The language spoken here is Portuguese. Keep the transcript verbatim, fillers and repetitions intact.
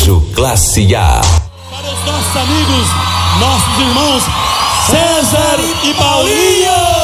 Sertanejo Classe A. Para os nossos amigos, nossos irmãos César e Paulinho.